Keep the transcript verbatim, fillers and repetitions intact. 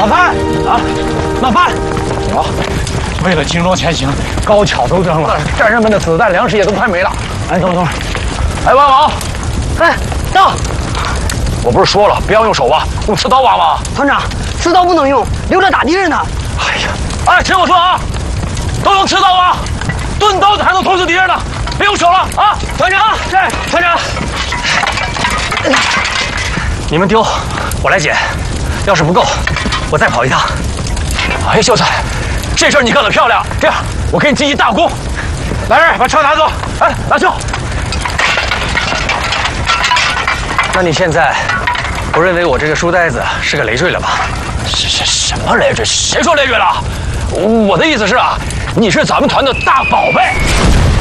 老范啊，老范，啊，为了精壮前行，高桥都扔了，战士们的子弹、粮食也都快没了。哎，等会儿等会儿，哎，挖网， 哎，到。 我不是说了，不要用手挖，用刺刀挖吗？ 团长，刺刀不能用，留着打敌人呢。 哎呀，哎，听我说啊，都用刺刀挖，钝刀子还能捅死敌人呢，别用手了啊！团长，是团长。你们丢，我来捡。要是不够，我再跑一趟。哎，秀才，这事儿你干得漂亮！这样，我给你记一大功。来人，把车拿走。哎，拿去。那你现在不认为我这个书呆子是个累赘了吧？什什什么累赘？谁说累赘了？我的意思是啊，你是咱们团的大宝贝。